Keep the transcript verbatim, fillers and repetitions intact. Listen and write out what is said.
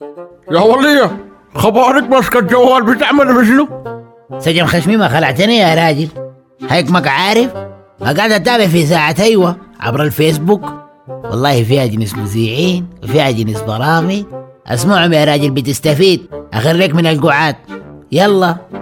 يا ولية، خبارك ماسكة الجوال بتعمل بشنو؟ سجن خشمي ما خلعتني يا راجل. هيك عارف ما قاعد اتابع في ساعة ايوه عبر الفيسبوك. والله فيها جنس مذيعين وفيها جنس برامج، اسمعهم يا راجل بتستفيد. اخريك من القعاد. يلا